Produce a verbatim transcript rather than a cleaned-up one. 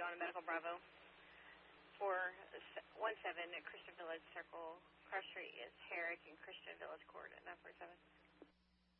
Donna Medical Bravo. four one seven at Christian Village Circle. Cross Street is Herrick and Christian Village Court at nine four seven.